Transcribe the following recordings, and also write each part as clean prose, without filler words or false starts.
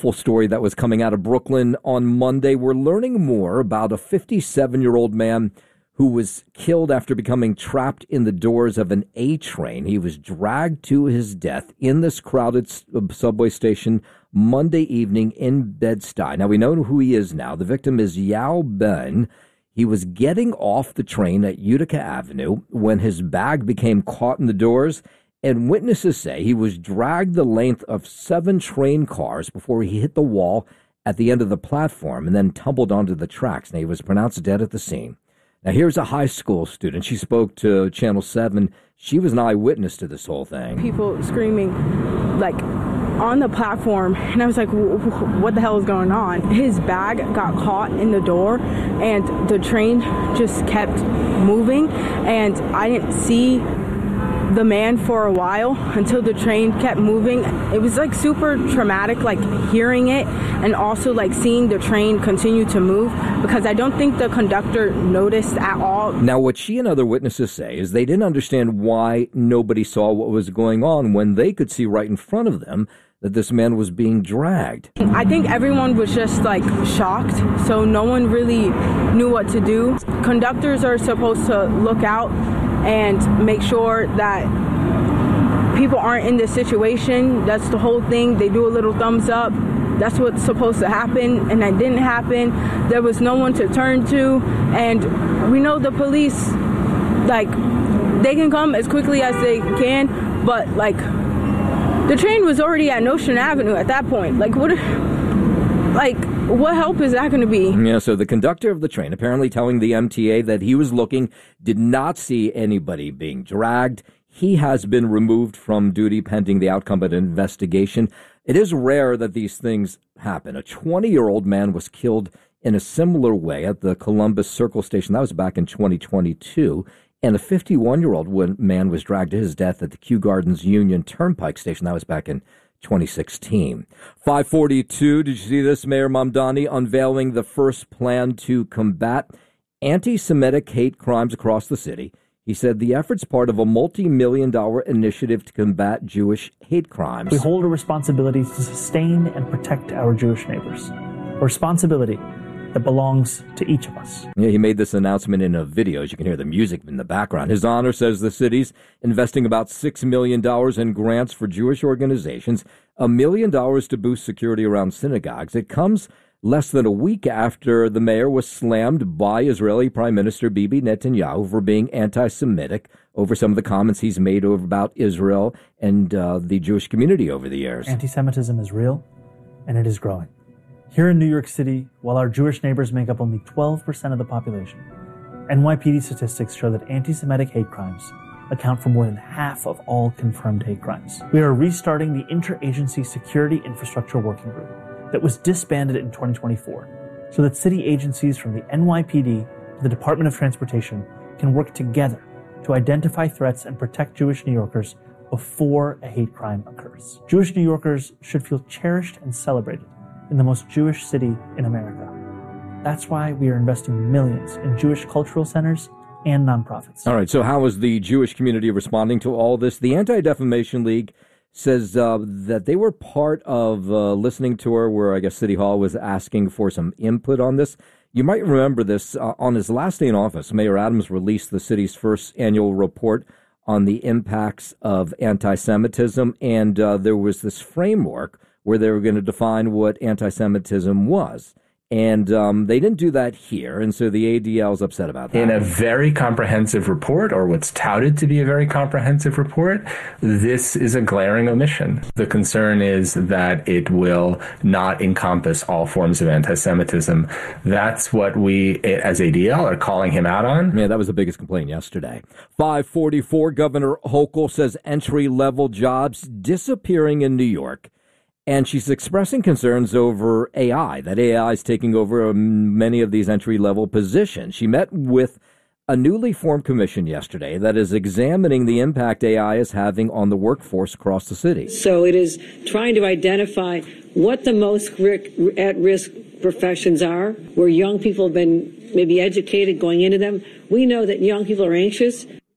Full story that was coming out of Brooklyn on Monday. We're learning more about a 57-year-old man who was killed after becoming trapped in the doors of an A train. He was dragged to his death in this crowded subway station Monday evening in Bed-Stuy. Now, we know who he is now. The victim is Yao Ben. He was getting off the train at Utica Avenue when his bag became caught in the doors, and witnesses say he was dragged the length of 7 train cars before he hit the wall at the end of the platform and then tumbled onto the tracks. Now, he was pronounced dead at the scene. Now, here's a high school student. She spoke to Channel 7. She was an eyewitness to this whole thing. People screaming, like, on the platform, and I was like, what the hell is going on? His bag got caught in the door, and the train just kept moving, and I didn't see the man for a while until the train kept moving. It was like super traumatic, like hearing it and also like seeing the train continue to move, because I don't think the conductor noticed at all. Now, what she and other witnesses say is they didn't understand why nobody saw what was going on when they could see right in front of them that this man was being dragged. I think everyone was just like shocked, so no one really knew what to do. Conductors are supposed to look out and make sure that people aren't in this situation. That's the whole thing. They do a little thumbs up. That's what's supposed to happen, and that didn't happen. There was no one to turn to, and we know the police, like, they can come as quickly as they can, but like, the train was already at Nostrand Avenue at that point. Like, what help is that going to be? Yeah, so the conductor of the train apparently telling the MTA that he was looking, did not see anybody being dragged. He has been removed from duty pending the outcome of an investigation. It is rare that these things happen. A 20-year-old man was killed in a similar way at the Columbus Circle station. That was back in 2022. And a 51-year-old man was dragged to his death at the Kew Gardens Union Turnpike station. That was back in 2016. 542, did you see this? Mayor Mamdani unveiling the first plan to combat anti-Semitic hate crimes across the city. He said the effort's part of a multi-million-dollar initiative to combat Jewish hate crimes. We hold a responsibility to sustain and protect our Jewish neighbors. A responsibility that belongs to each of us. Yeah, he made this announcement in a video. As you can hear the music in the background. His Honor says the city's investing about $6 million in grants for Jewish organizations, $1 million to boost security around synagogues. It comes less than a week after the mayor was slammed by Israeli Prime Minister Bibi Netanyahu for being anti-Semitic over some of the comments he's made about Israel and the Jewish community over the years. Anti-Semitism is real, and it is growing. Here in New York City, while our Jewish neighbors make up only 12% of the population, NYPD statistics show that anti-Semitic hate crimes account for more than half of all confirmed hate crimes. We are restarting the Interagency Security Infrastructure Working Group that was disbanded in 2024 so that city agencies from the NYPD to the Department of Transportation can work together to identify threats and protect Jewish New Yorkers before a hate crime occurs. Jewish New Yorkers should feel cherished and celebrated in the most Jewish city in America. That's why we are investing millions in Jewish cultural centers and nonprofits. All right, so how is the Jewish community responding to all this? The Anti-Defamation League says that they were part of a listening tour where I guess City Hall was asking for some input on this. You might remember this. On his last day in office, Mayor Adams released the city's first annual report on the impacts of anti-Semitism, and there was this framework where they were going to define what anti-Semitism was. And they didn't do that here, and so the ADL is upset about that. In a very comprehensive report, or what's touted to be a very comprehensive report, this is a glaring omission. The concern is that it will not encompass all forms of anti-Semitism. That's what we, as ADL, are calling him out on. Yeah, that was the biggest complaint yesterday. 544, Governor Hochul says entry-level jobs disappearing in New York. And she's expressing concerns over AI, that AI is taking over many of these entry-level positions. She met with a newly formed commission yesterday that is examining the impact AI is having on the workforce across the city. So it is trying to identify what the most at-risk professions are, where young people have been maybe educated going into them. We know that young people are anxious.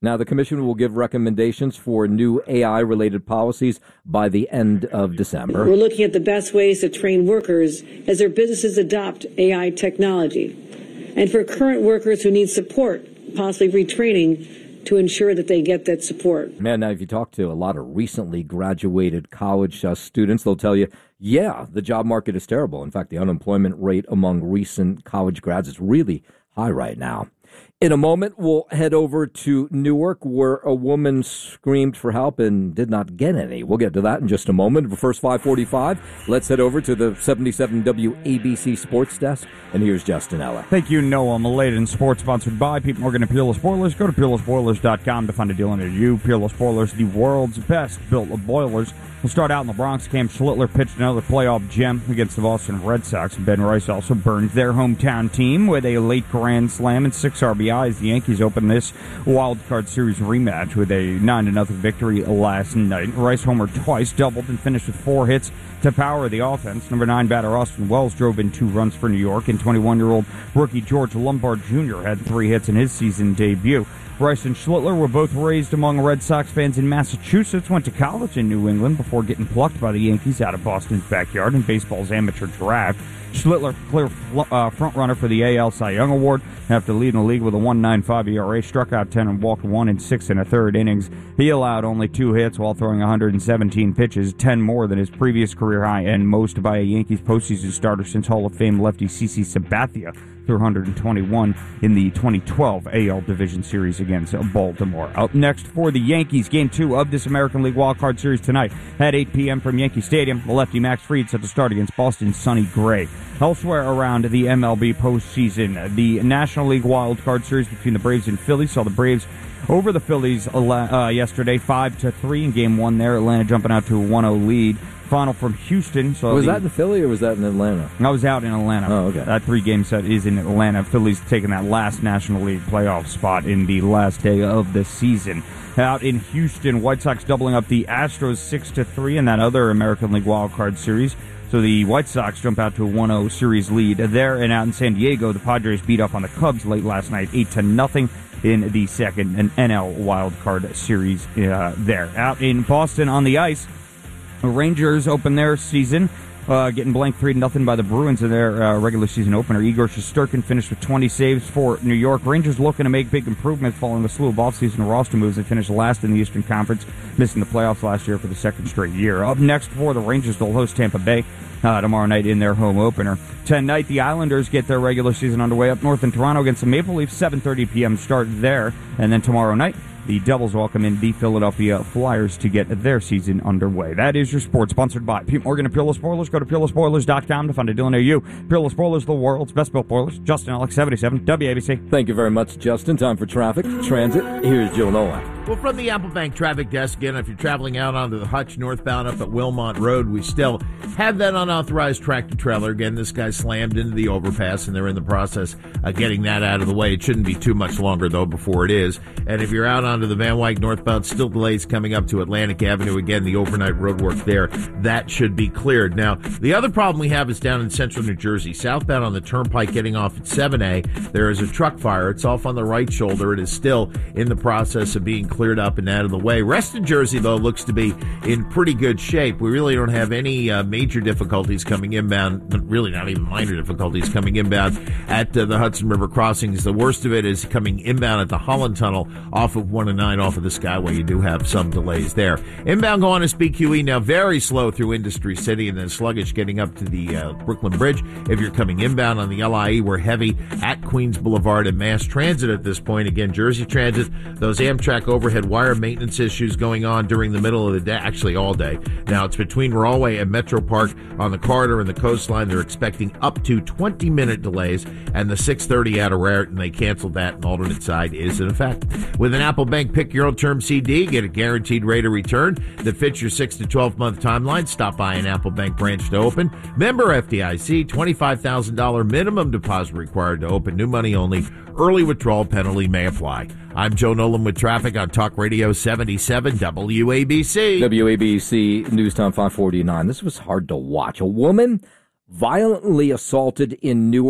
Now, the commission will give recommendations for new AI-related policies by the end of December. We're looking at the best ways to train workers as their businesses adopt AI technology. And for current workers who need support, possibly retraining to ensure that they get that support. Man, now if you talk to a lot of recently graduated college students, they'll tell you, yeah, the job market is terrible. In fact, the unemployment rate among recent college grads is really high right now. In a moment, we'll head over to Newark, where a woman screamed for help and did not get any. We'll get to that in just a moment. But first, 5:45, let's head over to the 77 WABC Sports Desk. And here's Justin Ella. Thank you, Noah Maladen. And sports sponsored by Pete Morgan and Peerless Boilers. Go to peerlessboilers.com to find a deal near you. Peerless Boilers, the world's best built boilers. We'll start out in the Bronx. Cam Schlittler pitched another playoff gem against the Boston Red Sox. Ben Rice also burned their hometown team with a late grand slam and 6 RBIs. The Yankees opened this wild card series rematch with a 9-0 victory last night. Rice homered twice, doubled, and finished with 4 hits to power the offense. Number 9 batter Austin Wells drove in 2 runs for New York, and 21-year-old rookie George Lombard Jr. had 3 hits in his season debut. Rice and Schlittler were both raised among Red Sox fans in Massachusetts, went to college in New England before getting plucked by the Yankees out of Boston's backyard in baseball's amateur draft. Schlittler, clear front-runner for the AL Cy Young Award after leading the league with a 1.95 ERA, struck out 10 and walked 1 in 6 1/3 innings. He allowed only 2 hits while throwing 117 pitches, 10 more than his previous career high and most by a Yankees postseason starter since Hall of Fame lefty CC Sabathia through 121 in the 2012 AL Division Series against Baltimore. Up next for the Yankees, Game 2 of this American League Wildcard Series tonight at 8 p.m. from Yankee Stadium. The lefty Max Fried set to start against Boston's Sonny Gray. Elsewhere around the MLB postseason, the National League Wildcard Series between the Braves and Phillies saw the Braves over the Phillies yesterday, 5-3 in Game 1 there. Atlanta jumping out to a 1-0 lead. Final from Houston. So was that in Philly or was that in Atlanta? I was out in Atlanta. Oh, okay. That 3-game set is in Atlanta. Phillies taking that last National League playoff spot in the last day of the season. Out in Houston, White Sox doubling up the Astros 6-3 in that other American League wildcard series. So the White Sox jump out to a 1-0 series lead there. And out in San Diego, the Padres beat up on the Cubs late last night, 8-0 in the second NL wildcard series there. Out in Boston on the ice, the Rangers open their season getting blanked 3-0 by the Bruins in their regular season opener. Igor Shesterkin finished with 20 saves for New York. Rangers looking to make big improvements following a slew of offseason roster moves. They finished last in the Eastern Conference, missing the playoffs last year for the second straight year. Up next for the Rangers, they'll host Tampa Bay tomorrow night in their home opener. Tonight, the Islanders get their regular season underway up north in Toronto against the Maple Leafs, 7:30 p.m. start there. And then tomorrow night, the Devils welcome in the Philadelphia Flyers to get their season underway. That is your sports, sponsored by Pete Morgan and Peerless Boilers. Go to peerlessboilers.com to find a deal near you. Peerless Boilers, the world's best built boilers. Justin Alex, 77 WABC. Thank you very much, Justin. Time for traffic, transit. Here's Joe Nowak. Well, from the Apple Bank traffic desk, again, if you're traveling out onto the Hutch northbound up at Wilmont Road, we still have that unauthorized tractor trailer. Again, this guy slammed into the overpass, and they're in the process of getting that out of the way. It shouldn't be too much longer, though, before it is. And if you're out onto the Van Wyck northbound, still delays coming up to Atlantic Avenue. Again, the overnight road work there. That should be cleared. Now, the other problem we have is down in central New Jersey. Southbound on the Turnpike getting off at 7A, there is a truck fire. It's off on the right shoulder. It is still in the process of being cleared up and out of the way. Rest of Jersey, though, looks to be in pretty good shape. We really don't have any major difficulties coming inbound, really not even minor difficulties coming inbound at the Hudson River crossings. The worst of it is coming inbound at the Holland Tunnel off of 109 off of the Skyway. You do have some delays there. Inbound going to SPQE now very slow through Industry City and then sluggish getting up to the Brooklyn Bridge. If you're coming inbound on the LIE, we're heavy at Queens Boulevard and Mass Transit at this point. Again, Jersey Transit, those Amtrak overhead wire maintenance issues going on during the middle of the day, actually all day. Now it's between Rahway and Metro Park on the corridor and the coastline. They're expecting up to 20-minute delays, and the 6:30 out of Raritan, they canceled that, and alternate side is in effect. With an Apple Bank Pick Your Own Term CD, get a guaranteed rate of return that fits your 6 to 12-month timeline. Stop by an Apple Bank branch to open. Member FDIC, $25,000 minimum deposit required to open. New money only. Early withdrawal penalty may apply. I'm Joe Nolan with traffic on Talk Radio 77 WABC. WABC News Time 549. This was hard to watch. A woman violently assaulted in Newark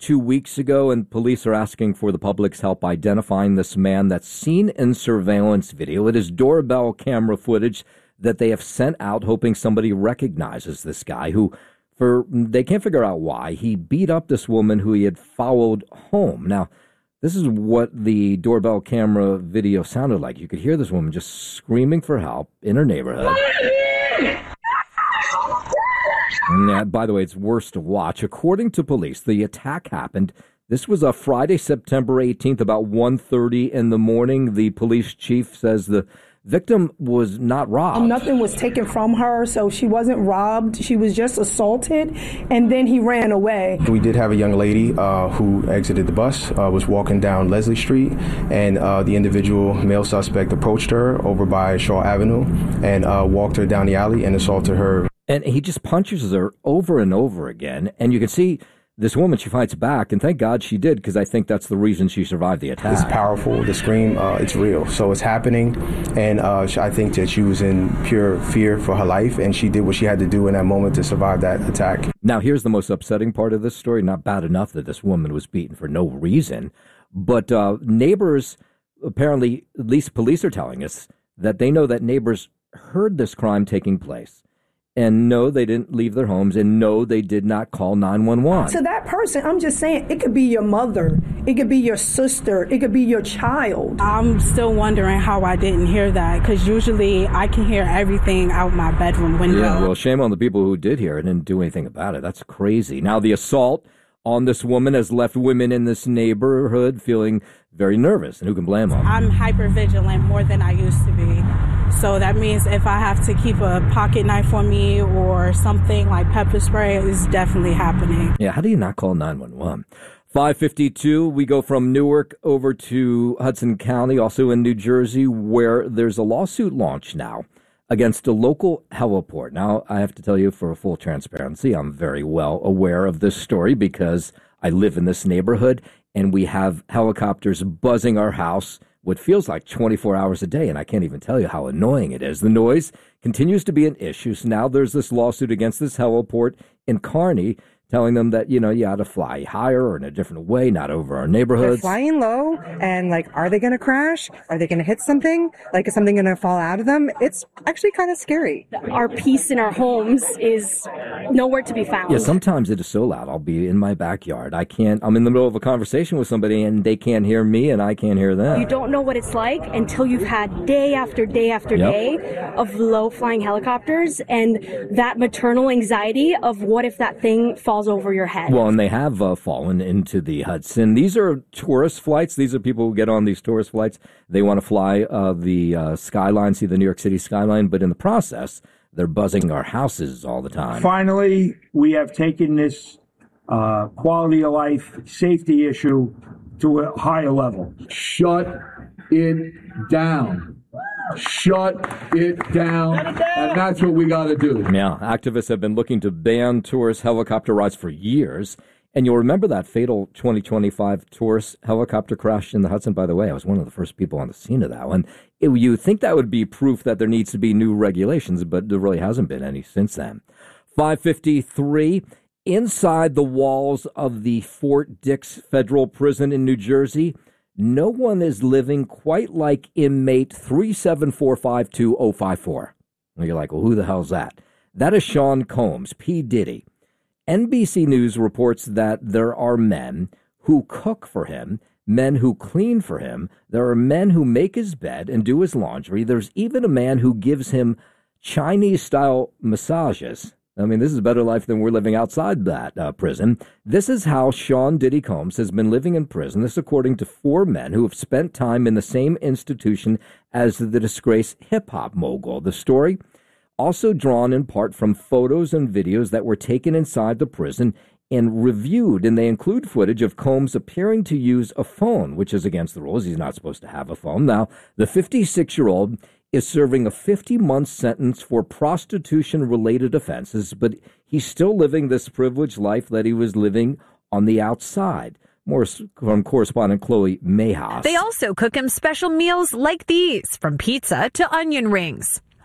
2 weeks ago, and police are asking for the public's help identifying this man that's seen in surveillance video. It is doorbell camera footage that they have sent out, hoping somebody recognizes this guy who, they can't figure out why, he beat up this woman who he had followed home. Now, this is what the doorbell camera video sounded like. You could hear this woman just screaming for help in her neighborhood. And by the way, it's worse to watch. According to police, the attack happened. This was a Friday, September 18th, about 1:30 in the morning. The police chief says the victim was not robbed. Nothing was taken from her, so she wasn't robbed. She was just assaulted, and then he ran away. We did have a young lady who exited the bus, was walking down Leslie Street, and the individual male suspect approached her over by Shaw Avenue and walked her down the alley and assaulted her. And he just punches her over and over again, and you can see this woman, she fights back, and thank God she did, because I think that's the reason she survived the attack. It's powerful. The scream, it's real. So it's happening, and I think that she was in pure fear for her life, and she did what she had to do in that moment to survive that attack. Now, here's the most upsetting part of this story. Not bad enough that this woman was beaten for no reason, but neighbors, apparently, at least police are telling us, that they know that neighbors heard this crime taking place. And no, they didn't leave their homes, and no, they did not call 911. To that person, I'm just saying, it could be your mother, it could be your sister, it could be your child. I'm still wondering how I didn't hear that, because usually I can hear everything out my bedroom window. Yeah, well, shame on the people who did hear it and didn't do anything about it. That's crazy. Now, the assault on this woman has left women in this neighborhood feeling very nervous, and who can blame them? I'm hypervigilant more than I used to be. So that means if I have to keep a pocket knife on me or something like pepper spray, it's definitely happening. Yeah, how do you not call 911? 5:52, we go from Newark over to Hudson County, also in New Jersey, where there's a lawsuit launched now against a local heliport. Now, I have to tell you, for full transparency, I'm very well aware of this story because I live in this neighborhood, and we have helicopters buzzing our house what feels like 24 hours a day, and I can't even tell you how annoying it is. The noise continues to be an issue, so now there's this lawsuit against this heliport in Kearney, telling them that, you know, you ought to fly higher or in a different way, not over our neighborhoods. They're flying low, and, like, are they going to crash? Are they going to hit something? Like, is something going to fall out of them? It's actually kind of scary. Our peace in our homes is nowhere to be found. Yeah, sometimes it is so loud. I'll be in my backyard. I'm in the middle of a conversation with somebody, and they can't hear me, and I can't hear them. You don't know what it's like until you've had day after day after day of low-flying helicopters, and that maternal anxiety of what if that thing falls over your head. Well, and they have fallen into the Hudson. These are tourist flights. These are people who get on these tourist flights. They want to fly the skyline, see the New York City skyline, but in the process, they're buzzing our houses all the time. Finally, we have taken this quality of life safety issue to a higher level. Shut it down. Shut it down. And that's what we got to do. Yeah, activists have been looking to ban tourist helicopter rides for years. And you'll remember that fatal 2025 tourist helicopter crash in the Hudson. By the way, I was one of the first people on the scene of that one. You think that would be proof that there needs to be new regulations, but there really hasn't been any since then. 5:53, inside the walls of the Fort Dix Federal Prison in New Jersey, no one is living quite like inmate 37452-054. And you're like, well, who the hell's that? That is Sean Combs, P. Diddy. NBC News reports that there are men who cook for him, men who clean for him. There are men who make his bed and do his laundry. There's even a man who gives him Chinese-style massages. I mean, this is a better life than we're living outside that prison. This is how Sean Diddy Combs has been living in prison. This according to 4 men who have spent time in the same institution as the disgraced hip-hop mogul. The story also drawn in part from photos and videos that were taken inside the prison and reviewed, and they include footage of Combs appearing to use a phone, which is against the rules. He's not supposed to have a phone. Now, the 56-year-old is serving a 50-month sentence for prostitution-related offenses, but he's still living this privileged life that he was living on the outside. More from correspondent Chloe Mayhaus. They also cook him special meals like these, from pizza to onion rings.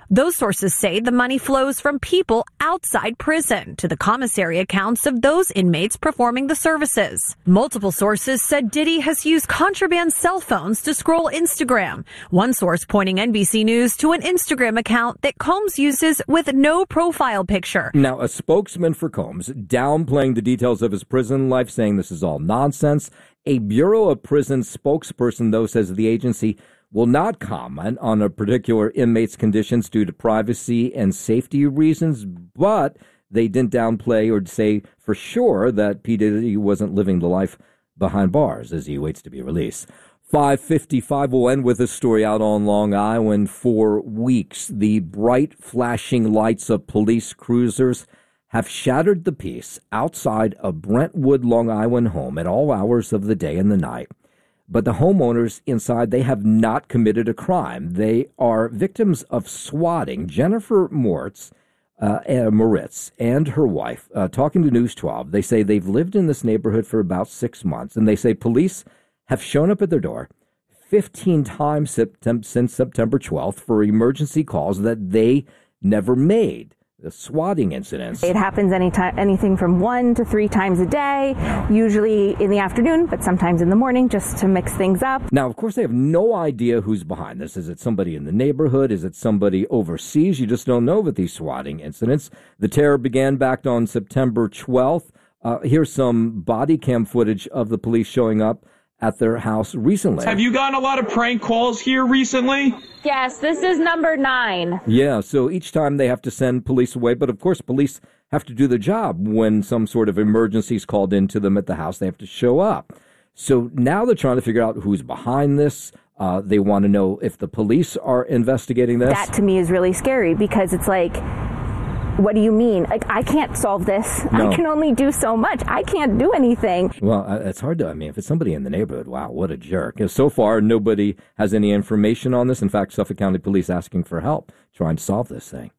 Those sources say the money flows from people outside prison to the commissary accounts of those inmates performing the services. Multiple sources said Diddy has used contraband cell phones to scroll Instagram. One source pointing NBC News to an Instagram account that Combs uses with no profile picture. Now, a spokesman for Combs downplaying the details of his prison life, saying this is all nonsense. A Bureau of Prisons spokesperson, though, says the agency will not comment on a particular inmate's conditions due to privacy and safety reasons, but they didn't downplay or say for sure that P. Diddy wasn't living the life behind bars as he waits to be released. 5:55 will end with a story out on Long Island. For weeks, the bright flashing lights of police cruisers have shattered the peace outside a Brentwood, Long Island home at all hours of the day and the night. But the homeowners inside, they have not committed a crime. They are victims of swatting. Jennifer Moritz and her wife, talking to News 12, they say they've lived in this neighborhood for about 6 months, and they say police have shown up at their door 15 times since September 12th for emergency calls that they never made. The swatting incidents. It happens anything from 1 to 3 times a day, usually in the afternoon, but sometimes in the morning, just to mix things up. Now, of course, they have no idea who's behind this. Is it somebody in the neighborhood? Is it somebody overseas? You just don't know with these swatting incidents. The terror began back on September 12th. Here's some body cam footage of the police showing up at their house recently. Have you gotten a lot of prank calls here recently? Yes, this is number 9. Yeah, so each time they have to send police away, but of course police have to do the job. When some sort of emergency is called into them at the house, they have to show up. So now they're trying to figure out who's behind this. They want to know if the police are investigating this. That to me is really scary because it's like, what do you mean? Like, I can't solve this. No. I can only do so much. I can't do anything. Well, it's hard to, if it's somebody in the neighborhood, wow, what a jerk. So far, nobody has any information on this. In fact, Suffolk County Police asking for help trying to solve this thing.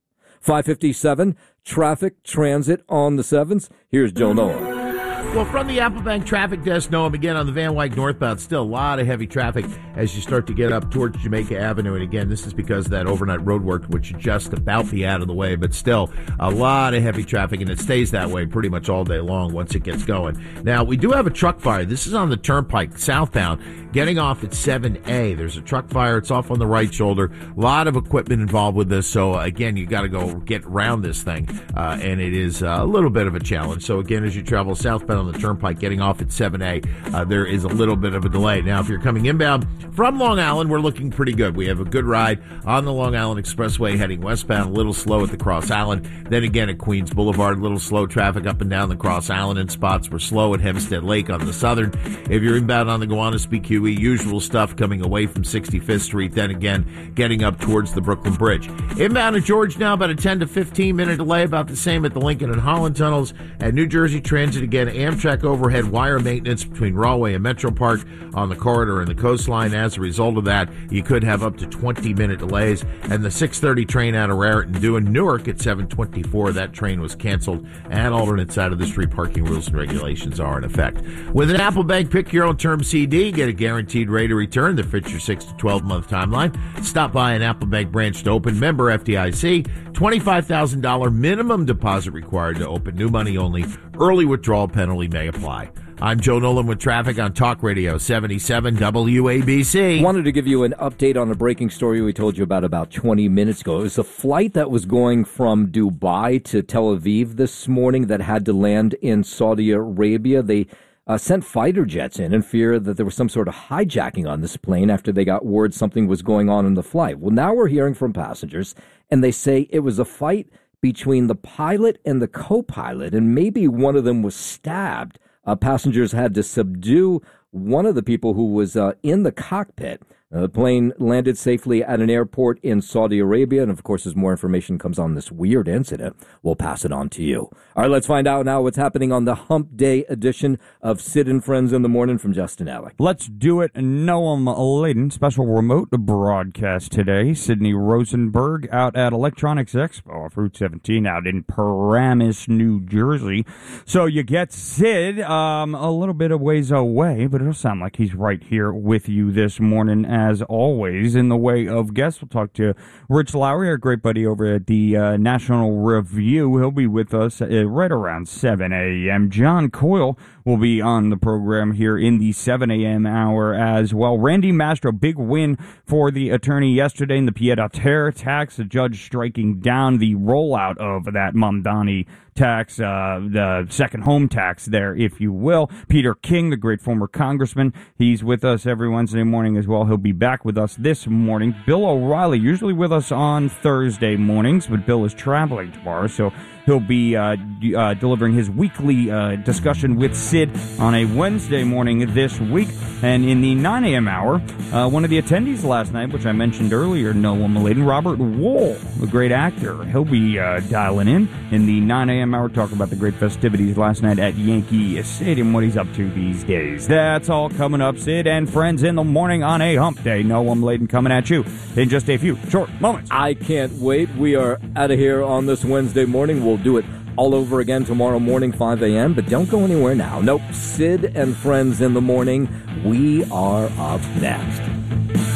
5:57, traffic transit on the 7s. Here's Joe Nolan. Well, from the Applebank Traffic Desk, Noam, again on the Van Wyck northbound, still a lot of heavy traffic as you start to get up towards Jamaica Avenue. And again, this is because of that overnight road work, which should just about be out of the way, but still a lot of heavy traffic, and it stays that way pretty much all day long once it gets going. Now, we do have a truck fire. This is on the Turnpike southbound, getting off at 7A. There's a truck fire. It's off on the right shoulder. A lot of equipment involved with this. So, again, you got to go get around this thing, and it is a little bit of a challenge. So, again, as you travel southbound on the Turnpike getting off at 7A, there is a little bit of a delay. Now, if you're coming inbound from Long Island, we're looking pretty good. We have a good ride on the Long Island Expressway heading westbound, a little slow at the Cross Island. Then again at Queens Boulevard, a little slow traffic up and down the Cross Island in spots. We're slow at Hempstead Lake on the southern. If you're inbound on the Gowanus BQE, usual stuff coming away from 65th Street. Then again, getting up towards the Brooklyn Bridge. Inbound at George now, about a 10 to 15 minute delay, about the same at the Lincoln and Holland tunnels. At New Jersey Transit, again, Amtrak overhead wire maintenance between Rahway and Metro Park on the corridor and the coastline. As a result of that, you could have up to 20-minute delays. And the 6:30 train out of Raritan due in Newark at 7:24. That train was canceled, and alternate side of the street parking rules and regulations are in effect. With an Applebank Pick Your Own Term CD, get a guaranteed rate of return that fits your 6 to 12-month timeline. Stop by an Applebank branch to open. Member FDIC. $25,000 minimum deposit required to open. New money only. Early withdrawal penalty may apply. I'm Joe Nolan with traffic on Talk Radio 77 WABC. Wanted to give you an update on a breaking story we told you about 20 minutes ago. It was a flight that was going from Dubai to Tel Aviv this morning that had to land in Saudi Arabia. They sent fighter jets in fear that there was some sort of hijacking on this plane after they got word something was going on in the flight. Well, now we're hearing from passengers, and they say it was a fight between the pilot and the co-pilot, and maybe one of them was stabbed. Passengers had to subdue one of the people who was in the cockpit. The plane landed safely at an airport in Saudi Arabia. And, of course, as more information comes on this weird incident, we'll pass it on to you. All right, let's find out now what's happening on the Hump Day edition of Sid and Friends in the Morning from Justin Alec. Let's do it. Noam Laden, special remote broadcast today. Sydney Rosenberg out at Electronics Expo off Route 17 out in Paramus, New Jersey. So you get Sid a little bit of ways away, but it'll sound like he's right here with you this morning as always, in the way of guests. We'll talk to Rich Lowry, our great buddy over at the National Review. He'll be with us right around 7 a.m. John Coyle will be on the program here in the 7 a.m. hour as well. Randy Mastro, big win for the attorney yesterday in the pied-à-terre tax. The judge striking down the rollout of that Mamdani tax, the second home tax there, if you will. Peter King, the great former congressman, he's with us every Wednesday morning as well. He'll be back with us this morning. Bill O'Reilly, usually with us on Thursday mornings, but Bill is traveling tomorrow, so he'll be delivering his weekly discussion with Sid on a Wednesday morning this week. And in the 9 a.m. hour, one of the attendees last night, which I mentioned earlier, Noah Maladen, Robert Wool, the great actor, he'll be dialing in the 9 a.m. hour, talking about the great festivities last night at Yankee Stadium, what he's up to these days. That's all coming up, Sid and friends, in the morning on a hump day. Noah Maladen coming at you in just a few short moments. I can't wait. We are out of here on this Wednesday morning. We'll do it all over again tomorrow morning, 5 a.m., but don't go anywhere now. Nope, Sid and friends in the morning. We are up next.